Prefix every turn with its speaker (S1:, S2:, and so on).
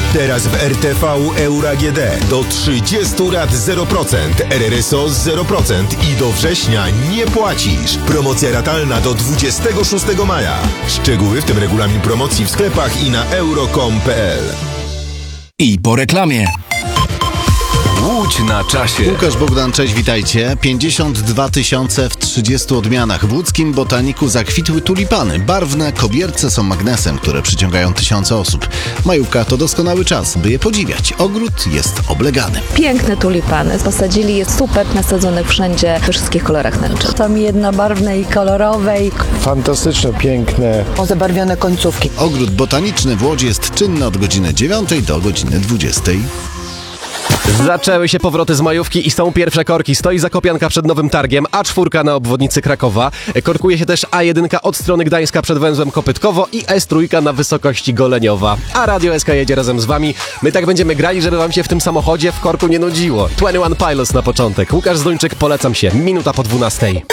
S1: Teraz w RTV Euro AGD do 30 lat 0%, RRSO 0% i do września nie płacisz. Promocja ratalna do 26 maja. Szczegóły, w tym regulamin promocji w sklepach i na euro.com.pl.
S2: I po reklamie. Łódź na czasie.
S3: Łukasz Bogdan, cześć, witajcie. 52 000 w 30 odmianach. W łódzkim Botaniku zakwitły tulipany. Barwne, kobierce są magnesem, które przyciągają tysiące osób. Majówka to doskonały czas, by je podziwiać. Ogród jest oblegany.
S4: Piękne tulipany. Posadzili je super nasadzonych wszędzie, we wszystkich kolorach nęczy.
S5: Są jednobarwne i kolorowe.
S6: Fantastyczne, piękne.
S5: Zabarwione końcówki.
S3: Ogród Botaniczny w Łodzi jest czynny od godziny 9 do godziny 20.
S7: Zaczęły się powroty z majówki i są pierwsze korki. Stoi Zakopianka przed Nowym Targiem, A4 na obwodnicy Krakowa. Korkuje się też A1 od strony Gdańska przed węzłem Kopytkowo i S3 na wysokości Goleniowa. A Radio SK jedzie razem z wami. My tak będziemy grali, żeby wam się w tym samochodzie w korku nie nudziło. 21 Pilots na początek. Łukasz Zduńczyk, polecam się. Minuta po 12.